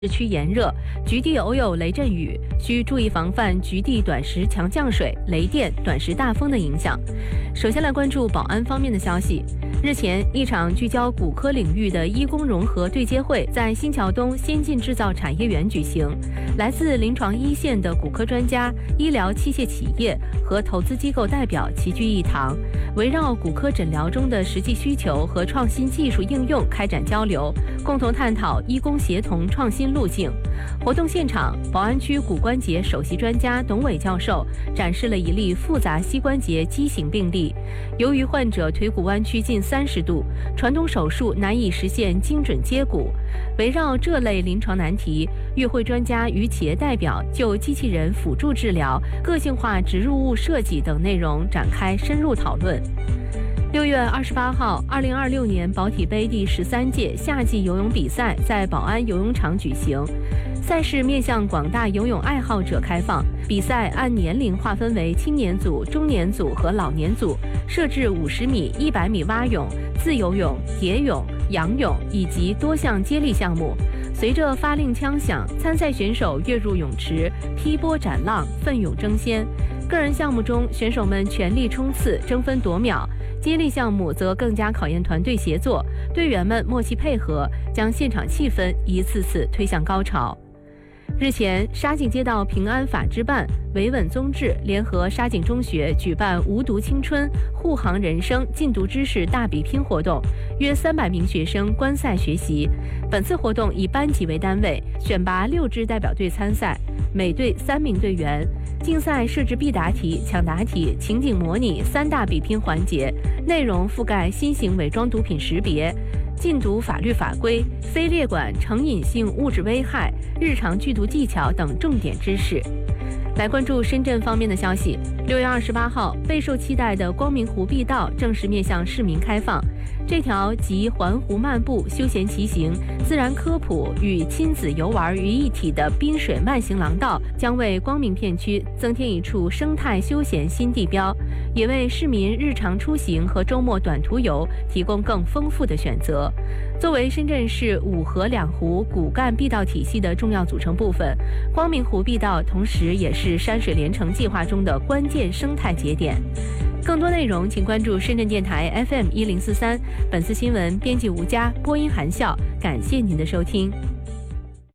市区炎热，局地偶有雷阵雨，需注意防范局地短时强降水、雷电、短时大风的影响。首先来关注保安方面的消息。日前，一场聚焦骨科领域的医工融合对接会在新桥东先进制造产业园举行，来自临床一线的骨科专家、医疗器械企业和投资机构代表齐聚一堂，围绕骨科诊疗中的实际需求和创新技术应用开展交流，共同探讨医工协同创新路径。活动现场，宝安区骨关节首席专家董伟教授展示了一例复杂膝关节畸形病例。由于患者腿骨弯曲近30度，传统手术难以实现精准接骨。围绕这类临床难题，与会专家与企业代表就机器人辅助治疗、个性化植入物设计等内容展开深入讨论。6月28号，2026年保体杯第13届夏季游泳比赛在宝安游泳场举行。赛事面向广大游泳爱好者开放，比赛按年龄划分为青年组、中年组和老年组，设置50米、100米蛙泳、自由泳、蝶泳、仰泳以及多项接力项目。随着发令枪响，参赛选手跃入泳池，劈波斩浪，奋勇争先。个人项目中，选手们全力冲刺，争分夺秒；接力项目则更加考验团队协作，队员们默契配合，将现场气氛一次次推向高潮。日前，沙井街道平安法制办、维稳宗治联合沙井中学举办无毒青春、护航人生、禁毒知识大比拼活动，约300名学生观赛学习。本次活动以班级为单位，选拔6支代表队参赛，每队3名队员。竞赛设置必答题、抢答题、情景模拟3大比拼环节，内容覆盖新型伪装毒品识别、禁毒法律法规、非列管成瘾性物质危害、日常剧毒技巧等重点知识。来关注深圳方面的消息。6月28号，备受期待的光明湖碧道正式面向市民开放。这条集环湖漫步、休闲骑行、自然科普与亲子游玩于一体的滨水慢行廊道，将为光明片区增添一处生态休闲新地标，也为市民日常出行和周末短途游提供更丰富的选择。作为深圳市5河2湖骨干碧道体系的重要组成部分，光明湖碧道同时也是山水连城计划中的关键生态节点。更多内容请关注深圳电台 FM1043。本次新闻编辑吴佳，播音韩笑，感谢您的收听。